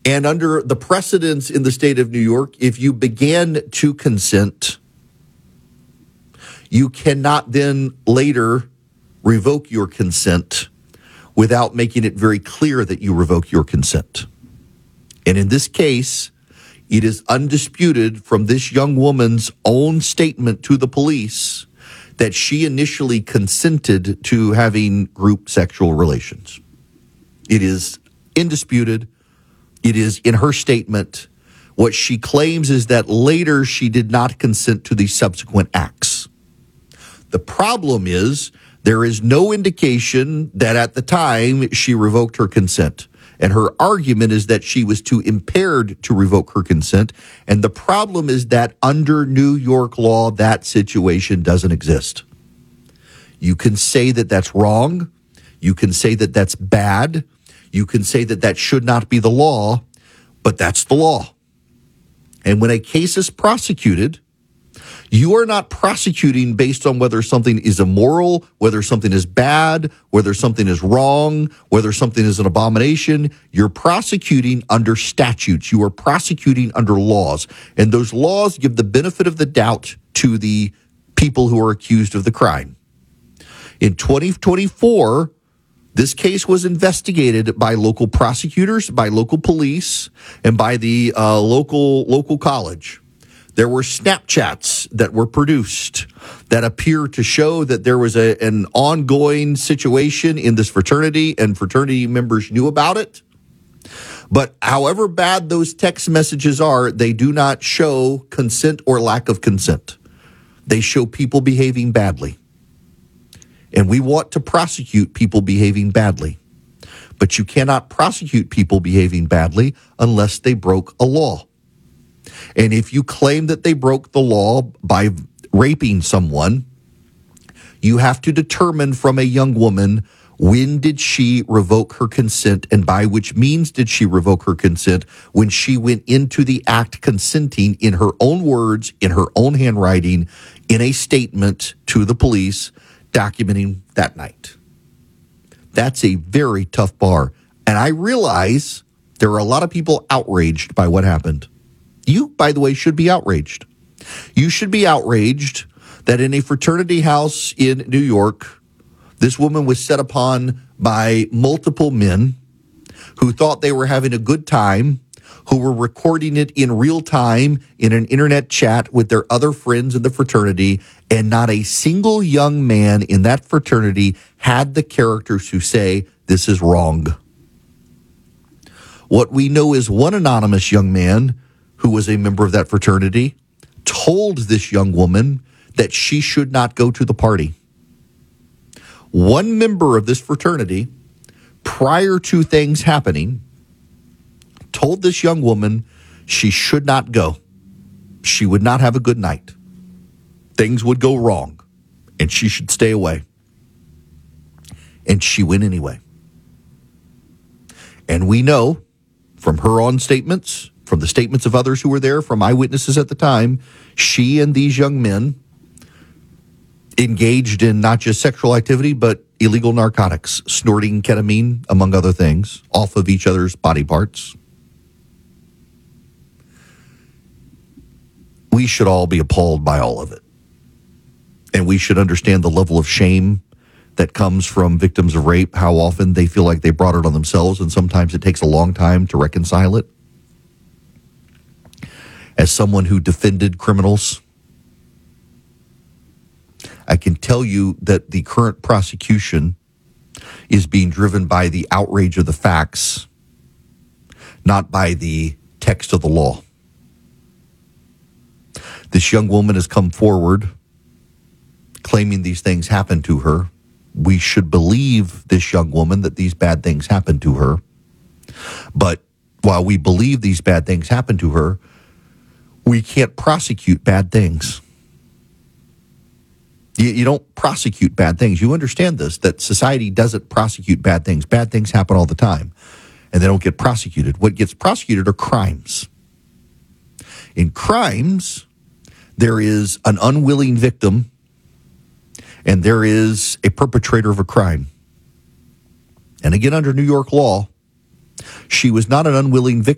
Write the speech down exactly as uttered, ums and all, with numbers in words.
And under the precedents in the state of New York, if you began to consent, you cannot then later revoke your consent without making it very clear that you revoke your consent. And in this case, it is undisputed from this young woman's own statement to the police that she initially consented to having group sexual relations. It is indisputed. It is in her statement. What she claims is that later she did not consent to the subsequent acts. The problem is there is no indication that at the time she revoked her consent. And her argument is that she was too impaired to revoke her consent. And the problem is that under New York law, that situation doesn't exist. You can say that that's wrong. You can say that that's bad. You can say that that should not be the law, but that's the law. And when a case is prosecuted, you are not prosecuting based on whether something is immoral, whether something is bad, whether something is wrong, whether something is an abomination. You're prosecuting under statutes. You are prosecuting under laws. And those laws give the benefit of the doubt to the people who are accused of the crime. In twenty twenty-four, this case was investigated by local prosecutors, by local police, and by the uh, local local college. There were Snapchats that were produced that appear to show that there was a, an ongoing situation in this fraternity, and fraternity members knew about it. But however bad those text messages are, they do not show consent or lack of consent. They show people behaving badly. And we want to prosecute people behaving badly. But you cannot prosecute people behaving badly unless they broke a law. And if you claim that they broke the law by raping someone, you have to determine from a young woman, when did she revoke her consent, and by which means did she revoke her consent when she went into the act consenting in her own words, in her own handwriting, in a statement to the police documenting that night. That's a very tough bar. And I realize there are a lot of people outraged by what happened. You, by the way, should be outraged. You should be outraged that in a fraternity house in New York, this woman was set upon by multiple men who thought they were having a good time, who were recording it in real time in an internet chat with their other friends in the fraternity, and not a single young man in that fraternity had the character to say, this is wrong. What we know is one anonymous young man who was a member of that fraternity told this young woman that she should not go to the party. One member of this fraternity, prior to things happening, told this young woman she should not go. She would not have a good night. Things would go wrong, and she should stay away. And she went anyway. And we know from her own statements, from the statements of others who were there, from eyewitnesses at the time, she and these young men engaged in not just sexual activity, but illegal narcotics, snorting ketamine, among other things, off of each other's body parts. We should all be appalled by all of it. And we should understand the level of shame that comes from victims of rape, how often they feel like they brought it on themselves, and sometimes it takes a long time to reconcile it. As someone who defended criminals, I can tell you that the current prosecution is being driven by the outrage of the facts, not by the text of the law. This young woman has come forward claiming these things happened to her. We should believe this young woman that these bad things happened to her. But while we believe these bad things happened to her, we can't prosecute bad things. You, you don't prosecute bad things. You understand this, that society doesn't prosecute bad things. Bad things happen all the time, and they don't get prosecuted. What gets prosecuted are crimes. In crimes, there is an unwilling victim, and there is a perpetrator of a crime. And again, under New York law, she was not an unwilling victim.